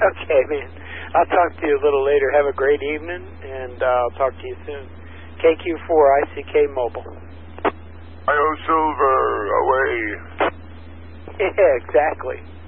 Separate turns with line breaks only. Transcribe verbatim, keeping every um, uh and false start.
Okay, man. I'll talk to you a little later. Have a great evening, and uh, I'll talk to you soon. K Q four I C K Mobile.
Io Silver, away.
Yeah, exactly.